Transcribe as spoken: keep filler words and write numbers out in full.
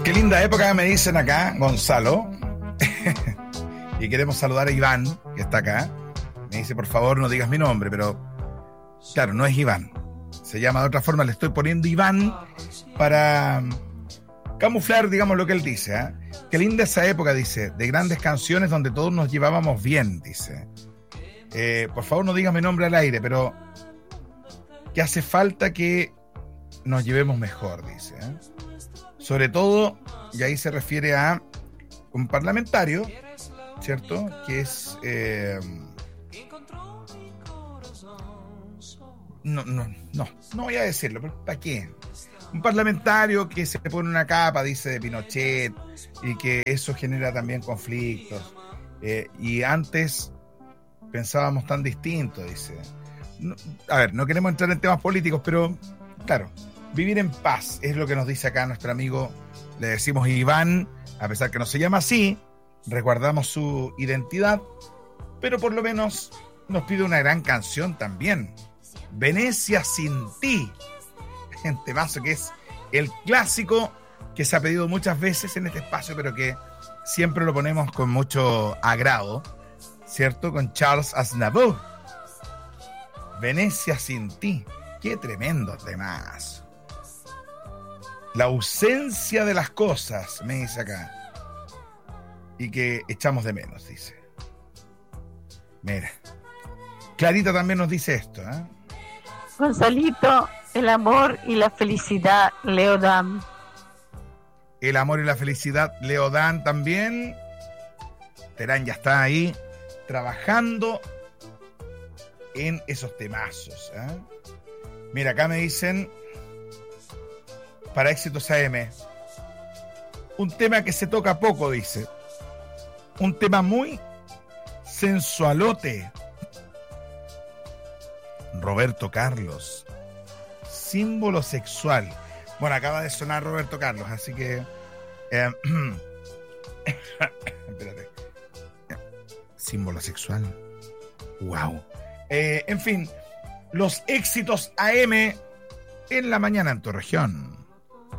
qué linda época me dicen acá, Gonzalo. Y queremos saludar a Iván, que está acá. Me dice, por favor, no digas mi nombre, pero claro, no es Iván. Se llama de otra forma, le estoy poniendo Iván para camuflar, digamos, lo que él dice. ¿eh? Qué linda esa época, dice, de grandes canciones donde todos nos llevábamos bien, dice. Eh, por favor, no digas mi nombre al aire, pero que hace falta que nos llevemos mejor, dice. ¿eh? Sobre todo, y ahí se refiere a un parlamentario, ¿cierto? Que es... Eh, no, no, no, no voy a decirlo, pero ¿para qué? Un parlamentario que se pone una capa, dice, de Pinochet, y que eso genera también conflictos. Eh, y antes pensábamos tan distinto, dice. No, a ver, no queremos entrar en temas políticos, pero, claro, vivir en paz es lo que nos dice acá nuestro amigo, le decimos Iván, a pesar que no se llama así, resguardamos su identidad, pero por lo menos nos pide una gran canción también. Venecia sin ti, en temazo que es el clásico que se ha pedido muchas veces en este espacio, pero que siempre lo ponemos con mucho agrado, ¿cierto? Con Charles Aznavour. Venecia sin ti, qué tremendo temazo. La ausencia de las cosas, me dice acá, y que echamos de menos, dice. Mira, Clarita también nos dice esto, ¿eh? Gonzalito, el amor y la felicidad, Leodán. El amor y la felicidad, Leodán también. Terán ya está ahí trabajando en esos temazos. ¿eh? Mira, acá me dicen, para Éxitos A M, un tema que se toca poco, dice. Un tema muy sensualote. Roberto Carlos, símbolo sexual. Bueno, acaba de sonar Roberto Carlos, así que eh, espérate. Símbolo sexual. Wow. Eh, en fin, los Éxitos A M en la mañana en tu región.